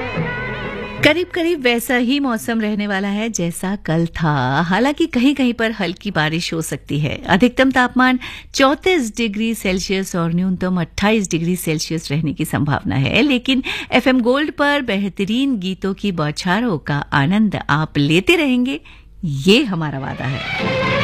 करीब करीब वैसा ही मौसम रहने वाला है जैसा कल था। हालांकि कहीं कहीं पर हल्की बारिश हो सकती है। अधिकतम तापमान 34 डिग्री सेल्सियस और न्यूनतम 28 डिग्री सेल्सियस रहने की संभावना है। लेकिन एफएम गोल्ड पर बेहतरीन गीतों की बौछारों का आनंद आप लेते रहेंगे, ये हमारा वादा है।